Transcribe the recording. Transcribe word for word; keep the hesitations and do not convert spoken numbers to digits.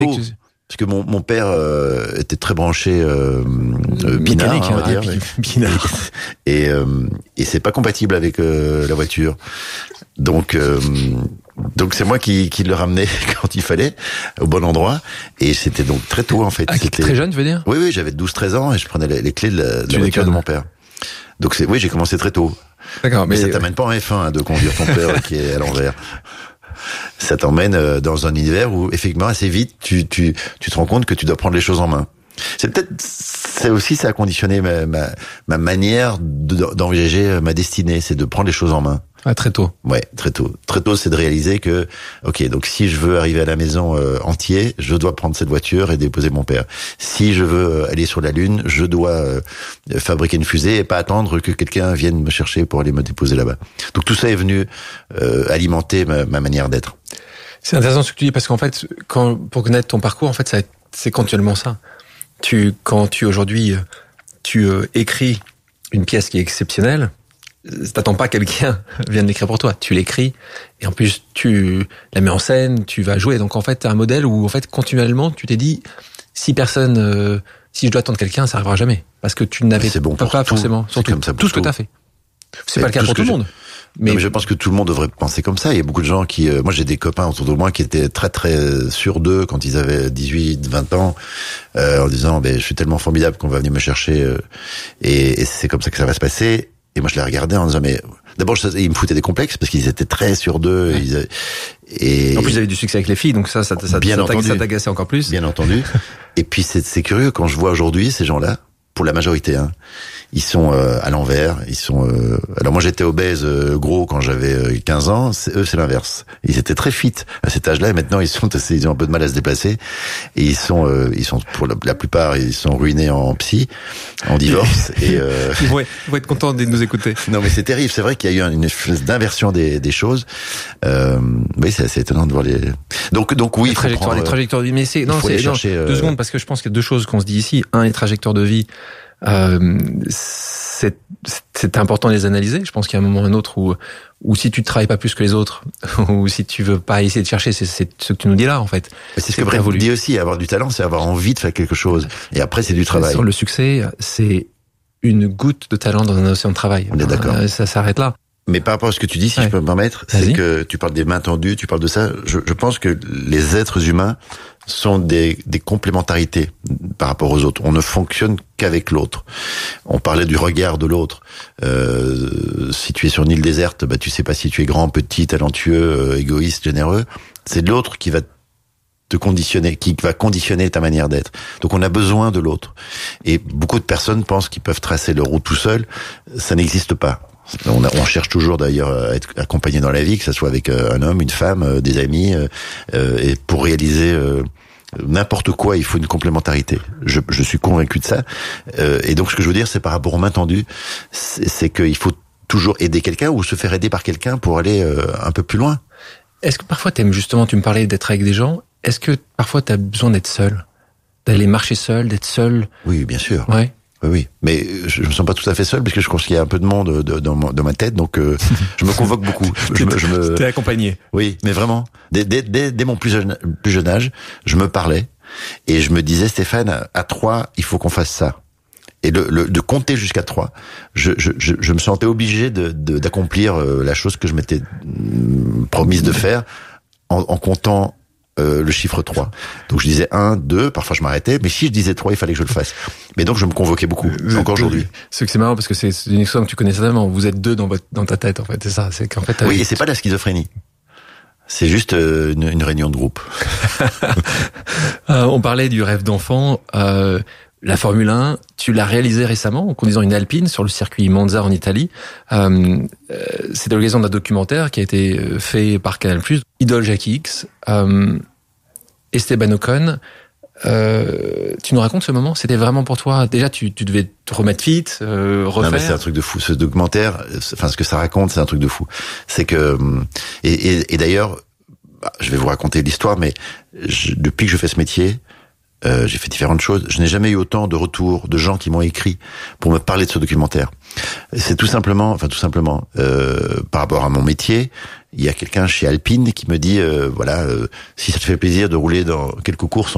Oh, parce que mon, mon père euh, était très branché euh, euh, binaire, hein, on va dire. Binaire. Et, euh, et c'est pas compatible avec euh, la voiture. Donc... Euh, Donc c'est moi qui, qui le ramenais quand il fallait, au bon endroit. Et c'était donc très tôt en fait. Ah, c'était très jeune, tu veux dire? Oui, oui, j'avais douze treize ans et je prenais les, les clés de la, de la voiture de mon père. Donc c'est, oui, j'ai commencé très tôt. D'accord, mais, mais ça euh... t'amène pas en F un hein, de conduire ton père qui est à l'envers. Ça t'emmène dans un univers où effectivement assez vite tu, tu, tu te rends compte que tu dois prendre les choses en main. C'est peut-être, c'est aussi ça a conditionné ma, ma, ma manière de, d'envisager ma destinée, c'est de prendre les choses en main. Ah, très tôt. Ouais, très tôt. Très tôt, c'est de réaliser que, ok, donc si je veux arriver à la maison euh, entier, je dois prendre cette voiture et déposer mon père. Si je veux aller sur la Lune, je dois euh, fabriquer une fusée et pas attendre que quelqu'un vienne me chercher pour aller me déposer là-bas. Donc tout ça est venu euh, alimenter ma, ma manière d'être. C'est intéressant ce que tu dis parce qu'en fait, quand, pour connaître ton parcours, en fait, ça, c'est continuellement ça. Tu, quand tu aujourd'hui, tu euh, écris une pièce qui est exceptionnelle, t'attends pas que quelqu'un vienne l'écrire pour toi. Tu l'écris et en plus tu la mets en scène, tu vas jouer. Donc en fait, t'as un modèle où en fait continuellement tu t'es dit si personne, euh, si je dois attendre quelqu'un, ça arrivera jamais parce que tu n'avais bon pas, pas forcément. Surtout comme ça tout ce que t'as fait. C'est mais pas le cas pour tout le monde. Mais... Non, mais je pense que tout le monde devrait penser comme ça. Il y a beaucoup de gens qui, euh, moi j'ai des copains autour de moi qui étaient très très sûrs d'eux quand ils avaient dix-huit, vingt ans, euh, en disant ben je suis tellement formidable qu'on va venir me chercher euh, et, et c'est comme ça que ça va se passer. Et moi je les regardais en disant mais d'abord je, ils me foutaient des complexes parce qu'ils étaient très sûrs d'eux. Ouais. Ils, et en plus ils avaient du succès avec les filles, donc ça ça ça, bien ça, entendu, ça t'agaçait encore plus. Bien entendu. Et puis c'est, c'est curieux quand je vois aujourd'hui ces gens-là. Pour la majorité, hein. Ils sont euh, à l'envers. Ils sont. Euh... Alors moi, j'étais obèse, euh, gros quand j'avais euh, quinze ans. C'est, eux, c'est l'inverse. Ils étaient très fit à cet âge-là. Et maintenant, ils sont, ils ont un peu de mal à se déplacer. Et ils sont, euh, ils sont pour la, la plupart, ils sont ruinés en psy, en divorce. et euh... ils, vont être, ils vont être contents de nous écouter. Non, mais c'est terrible. C'est vrai qu'il y a eu une espèce d'inversion des, des choses. Euh... Oui, c'est assez étonnant de voir les. Donc, donc oui, les trajectoires, prendre, les trajectoires de vie. Mais c'est non, c'est non, chercher, deux euh... secondes parce que je pense qu'il y a deux choses qu'on se dit ici. Un, les trajectoires de vie. Euh, c'est, c'est important de les analyser. Je pense qu'il y a un moment ou un autre où, où si tu ne travailles pas plus que les autres, ou si tu veux pas essayer de chercher, c'est, c'est ce que tu nous dis là, en fait. C'est, c'est ce que Brett dit aussi, avoir du talent, c'est avoir envie de faire quelque chose. Et après, c'est du travail. Sur le succès, c'est une goutte de talent dans un océan de travail. On est d'accord. Euh, ça s'arrête là. Mais par rapport à ce que tu dis, si ouais. je peux me permettre, c'est Vas-y. que tu parles des mains tendues, tu parles de ça. Je, je pense que les êtres humains sont des, des complémentarités par rapport aux autres. On ne fonctionne qu'avec l'autre. On parlait du regard de l'autre. Euh, si tu es sur une île déserte, bah tu sais pas si tu es grand, petit, talentueux, euh, égoïste, généreux. C'est l'autre qui va te conditionner, qui va conditionner ta manière d'être. Donc on a besoin de l'autre. Et beaucoup de personnes pensent qu'ils peuvent tracer leur route tout seuls. Ça n'existe pas. On, a, on cherche toujours d'ailleurs à être accompagné dans la vie, que ce soit avec un homme, une femme, des amis, euh, et pour réaliser euh, n'importe quoi, il faut une complémentarité. Je, je suis convaincu de ça. Euh, et donc ce que je veux dire, c'est par rapport aux mains tendues, c'est, c'est qu'il faut toujours aider quelqu'un ou se faire aider par quelqu'un pour aller euh, un peu plus loin. Est-ce que parfois t'aimes justement, tu me parlais d'être avec des gens, est-ce que parfois t'as besoin d'être seul, d'aller marcher seul, d'être seul? Oui, bien sûr. Ouais. Oui, oui, mais je me sens pas tout à fait seul parce que je pense qu'il y a un peu de monde de, dans, dans ma tête, donc euh, je me convoque beaucoup. Je, me, je me... T'es accompagné. Oui, mais vraiment, dès, dès, dès, dès mon plus jeune, plus jeune âge, je me parlais et je me disais, Stéphane, à trois, il faut qu'on fasse ça. Et le, le, de compter jusqu'à trois, je, je, je, je me sentais obligé de, de, d'accomplir la chose que je m'étais promise de faire en, en comptant Euh, le chiffre trois. Donc je disais un, deux, parfois je m'arrêtais, mais si je disais trois, il fallait que je le fasse. Mais donc je me convoquais beaucoup, euh, encore aujourd'hui. C'est que c'est marrant parce que c'est une histoire que tu connais certainement. Vous êtes deux dans votre, dans ta tête, en fait. C'est ça. C'est qu'en fait. Oui, et c'est pas de la schizophrénie. C'est juste euh, une, une réunion de groupe. euh, on parlait du rêve d'enfant. Euh, la Formule un, tu l'as réalisé récemment en conduisant une Alpine sur le circuit Monza en Italie. Euh, euh, c'était l'occasion d'un documentaire qui a été fait par Canal plus, Idole Jackie X. Euh, Esteban Ocon, euh, tu nous racontes ce moment? C'était vraiment pour toi. Déjà, tu, tu devais te remettre fit, euh, refaire. Non, mais c'est un truc de fou. Ce documentaire, enfin, ce que ça raconte, c'est un truc de fou. C'est que, et, et, et d'ailleurs, je vais vous raconter l'histoire, mais je, depuis que je fais ce métier, euh, j'ai fait différentes choses. Je n'ai jamais eu autant de retours de gens qui m'ont écrit pour me parler de ce documentaire. C'est tout simplement, enfin tout simplement, euh, par rapport à mon métier. Il y a quelqu'un chez Alpine qui me dit, euh, voilà, euh, si ça te fait plaisir de rouler dans quelques courses